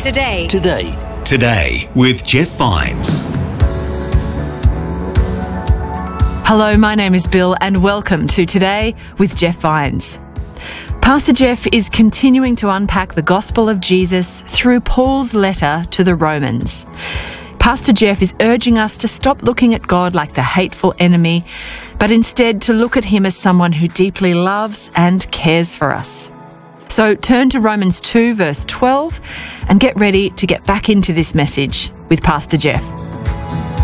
Today with Jeff Vines. Hello, my name is Bill and welcome to Today with Jeff Vines. Pastor Jeff is continuing to unpack the gospel of Jesus through Paul's letter to the Romans. Pastor Jeff is urging us to stop looking at God like the hateful enemy, but instead to look at him as someone who deeply loves and cares for us. So turn to Romans 2 verse 12 and get ready to get back into this message with Pastor Jeff.